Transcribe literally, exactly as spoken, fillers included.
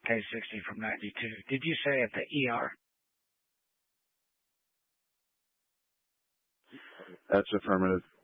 page sixty from ninety-two. Did you say at the E R? That's affirmative.